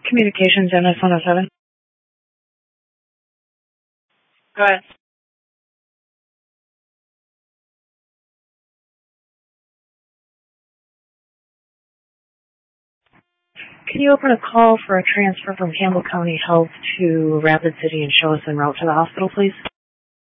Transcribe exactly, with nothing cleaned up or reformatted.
Communications, M S one oh seven. Go ahead. Can you open a call for a transfer from Campbell County Health to Rapid City and show us en route to the hospital, please?